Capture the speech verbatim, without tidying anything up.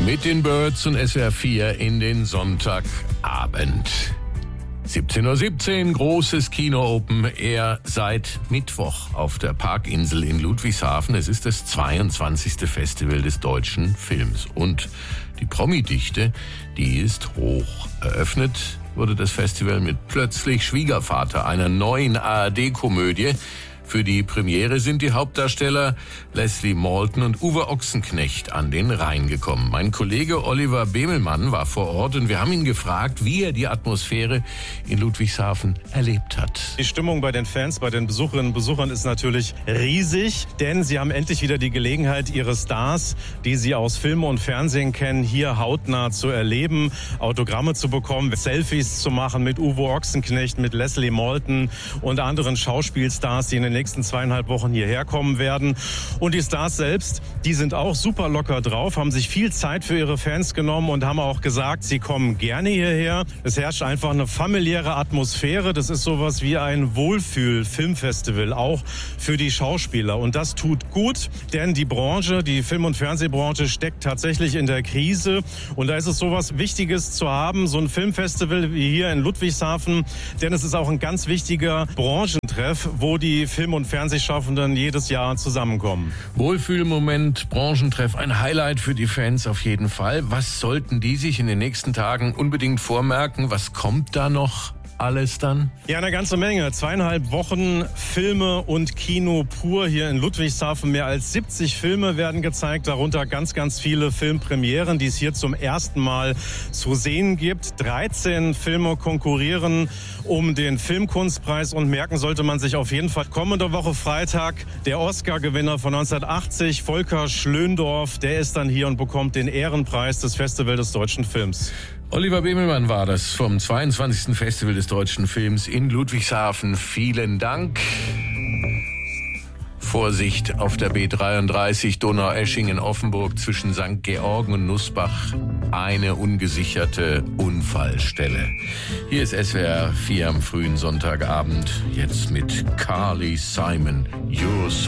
mit den Birds und S W R vier in den Sonntagabend. siebzehn Uhr siebzehn, großes Kino-Open Air seit Mittwoch auf der Parkinsel in Ludwigshafen. Es ist das zweiundzwanzigste Festival des deutschen Films. Und die Promi-Dichte, die ist hoch. Eröffnet wurde das Festival mit Plötzlich Schwiegervater, einer neuen A R D-Komödie. Für die Premiere sind die Hauptdarsteller Leslie Maltin und Uwe Ochsenknecht an den Rhein gekommen. Mein Kollege Oliver Bemelmann war vor Ort und wir haben ihn gefragt, wie er die Atmosphäre in Ludwigshafen erlebt hat. Die Stimmung bei den Fans, bei den Besucherinnen und Besuchern ist natürlich riesig, denn sie haben endlich wieder die Gelegenheit, ihre Stars, die sie aus Film und Fernsehen kennen, hier hautnah zu erleben, Autogramme zu bekommen, Selfies zu machen mit Uwe Ochsenknecht, mit Leslie Maltin und anderen Schauspielstars, die in den nächsten zweieinhalb Wochen hierher kommen werden. Und die Stars selbst, die sind auch super locker drauf, haben sich viel Zeit für ihre Fans genommen und haben auch gesagt, sie kommen gerne hierher. Es herrscht einfach eine familiäre Atmosphäre. Das ist sowas wie ein Wohlfühl-Filmfestival, auch für die Schauspieler. Und das tut gut, denn die Branche, die Film- und Fernsehbranche steckt tatsächlich in der Krise. Und da ist es sowas Wichtiges zu haben, so ein Filmfestival wie hier in Ludwigshafen. Denn es ist auch ein ganz wichtiger Branchentreff, wo die Film- und Fernsehschaffenden jedes Jahr zusammenkommen. Wohlfühlmoment, Branchentreff, ein Highlight für die Fans auf jeden Fall. Was sollten die sich in den nächsten Tagen unbedingt vormerken? Was kommt da noch alles dann? Ja, eine ganze Menge. Zweieinhalb Wochen Filme und Kino pur hier in Ludwigshafen. Mehr als siebzig Filme werden gezeigt, darunter ganz, ganz viele Filmpremieren, die es hier zum ersten Mal zu sehen gibt. dreizehn Filme konkurrieren um den Filmkunstpreis und merken sollte man sich auf jeden Fall kommende Woche Freitag der Oscar-Gewinner von neunzehnhundertachtzig, Volker Schlöndorff, der ist dann hier und bekommt den Ehrenpreis des Festivals des deutschen Films. Oliver Bemelmann war das vom zweiundzwanzigsten Festival des deutschen Films in Ludwigshafen. Vielen Dank. Vorsicht auf der B dreiunddreißig Donaueschingen-Offenburg zwischen Sankt Georgen und Nussbach. Eine ungesicherte Unfallstelle. Hier ist S W R vier am frühen Sonntagabend. Jetzt mit Carly Simon. You're so